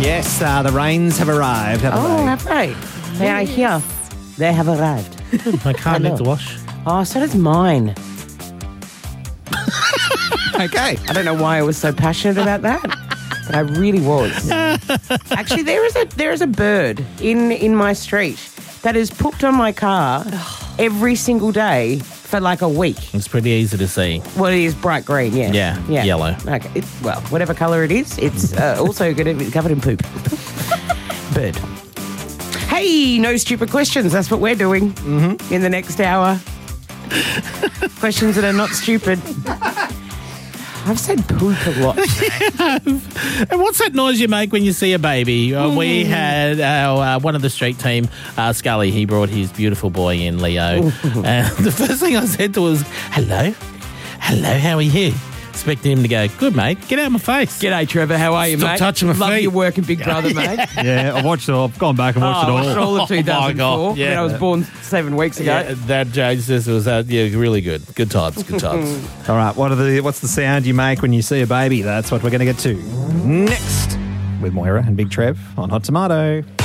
Yes, the rains have arrived, haven't they? have they? They are here. They have arrived. My car needs a wash. Oh, so does mine. Okay. I don't know why I was so passionate about that, but I really was. Actually, there is a bird in my street that is pooped on my car every single day for like a week. It's pretty easy to see. Well, it is bright green, yeah. Yeah, yellow. Okay, whatever colour it is, it's also going to be covered in poop. Bird. Hey, no stupid questions. That's what we're doing in the next hour. Questions that are not stupid. I've said poop a lot. And what's that noise you make when you see a baby? We had one of the street team, Scully, he brought his beautiful boy in, Leo. The first thing I said to him was, hello, how are you? Expecting him to go, good, mate, get out of my face. G'day, Trevor. How are you, Stop mate? touching my Love feet. your work in Big Brother, mate. Yeah, I've gone back and watched it all. I watched all of 2004 God, yeah. when I was born 7 weeks ago. Yeah, that James says it was really good. Good times. All right, what's the sound you make when you see a baby? That's what we're going to get to next with Moira and Big Trev on Hot Tomato.